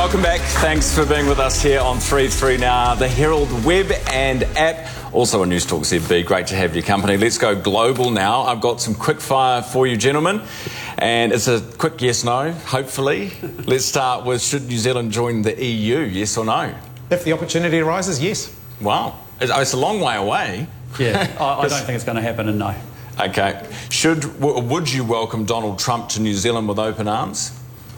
Welcome back. Thanks for being with us here on 3 Now, the Herald web and app, also on News Talk ZB. Great to have your company. Let's go global now. I've got some quick fire for you, gentlemen, and it's a quick yes/no, hopefully. Let's start with, should New Zealand join the EU, yes or no? If the opportunity arises, yes. Wow. It's a long way away. Yeah, I don't think it's going to happen, and no. Okay. Would you welcome Donald Trump to New Zealand with open arms?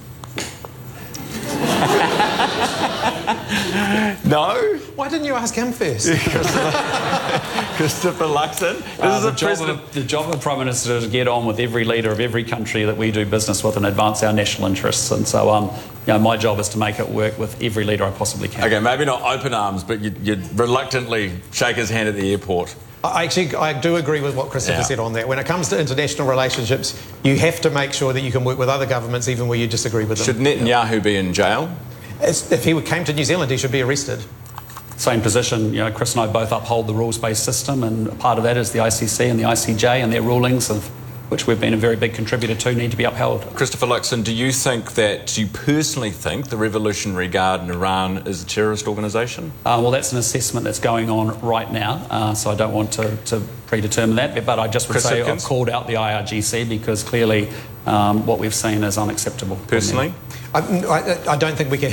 No? Why didn't you ask him first? Christopher Luxon. The job of the Prime Minister is to get on with every leader of every country that we do business with and advance our national interests. And so my job is to make it work with every leader I possibly can. Okay, maybe not open arms, but you'd reluctantly shake his hand at the airport. I do agree with what Christopher said on that. When it comes to international relationships, you have to make sure that you can work with other governments even where you disagree with them. Should Netanyahu be in jail? If he came to New Zealand, he should be arrested. Same position. Chris and I both uphold the rules-based system, and part of that is the ICC and the ICJ and their rulings, of which we've been a very big contributor to, need to be upheld. Christopher Luxon, do you personally think the Revolutionary Guard in Iran is a terrorist organisation? Well, that's an assessment that's going on right now, so I don't want to predetermine that, but I just would say I've called out the IRGC because clearly what we've seen is unacceptable. Personally? I don't think we can